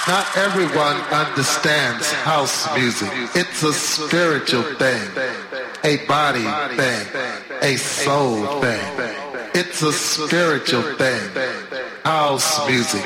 Not everyone understands house music. It's a spiritual thing, a body thing, a soul thing. It's a spiritual thing. House music